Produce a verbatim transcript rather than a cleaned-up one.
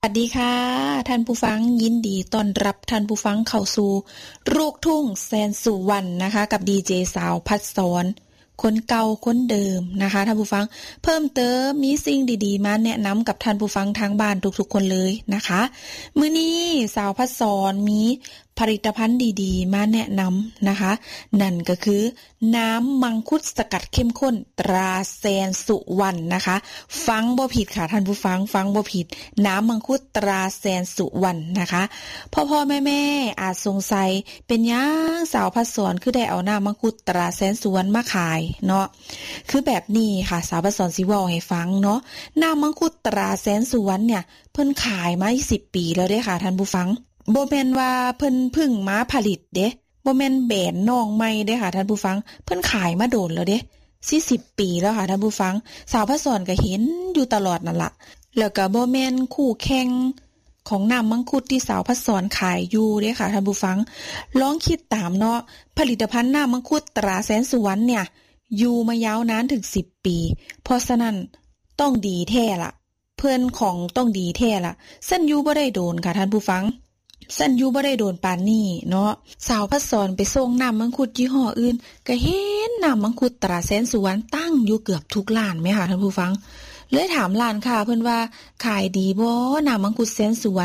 สวัสดีค่ะท่านผู้ฟังยินดีต้อนรับท่านผู้ฟังเข้าสู่ลูกทุ่งแสนสุวรรณนะคะกับดีเจสาวพัดสอนคนเก่าคนเดิมนะคะท่านผู้ฟังเพิ่มเติมมีสิ่งดีๆมาแนะนำกับท่านผู้ฟังทางบ้านทุกๆคนเลยนะคะมื้อนี้สาวพัดสอนมีผลิตภัณฑ์ดีๆมาแนะนำนะคะนั่นก็คือน้ำมังคุดสกัดเข้มข้นตราแสนสุวรรณนะคะฟังบ่ผิดค่ะท่านผู้ฟังฟังบ่ผิดน้ำมังคุดตราแสนสุวรรณนะคะพ่อๆแม่ๆอาจสงสัยเป็นหยังสาวพัดสอนคือได้เอาน้ำมังคุดตราแสนสุวรรณมาขายเนาะคือแบบนี้ค่ะสาวพัดสอนสิเว้าให้ฟังเนาะน้ำมังคุดตราแสนสุวรรณเนี่ยเพิ่นขายมาสิบปีแล้วเด้ค่ะท่านผู้ฟังบ่แม่นว่าเพิ่นเพิ่งมาผลิตเด้บ่แม่นแบรนด์น้องใหม่เด้ค่ะท่านผู้ฟังเพิ่นขายมาโดนแล้วเด้สี่สิบปีแล้วค่ะท่านผู้ฟังสาวพัดสอนก็เห็นอยู่ตลอดนั่นล่ะแล้วก็บ่แม่นคู่แข่งของน้ำมังคุดที่สาวพัดสอนขายอยู่เด้ค่ะท่านผู้ฟังลองคิดตามเนาะผลิตภัณฑ์น้ำมังคุดตราแสนสุวรรณเนี่ยอยู่มายาวนานถึงสิบปีเพราะฉะนั้นต้องดีแท้ล่ะเพิ่นของต้องดีแท้ล่ะซั่นอยู่บ่ได้โดนค่ะท่านผู้ฟังสันอยู่บ่ได้โดนปานนี้เนาะสาวพัดสอนไปส่งน้ำมังคุดยี่ห้ออื่นก็เห็นน้ำมังคุดตราแสนสุวรรณตั้งอยู่เกือบทุกร้านแม่ค่ะท่านผู้ฟังเลยถามร้านค้าเพิ่นว่าขายดีบ่น้ำมังคุดแสนสุวรรณ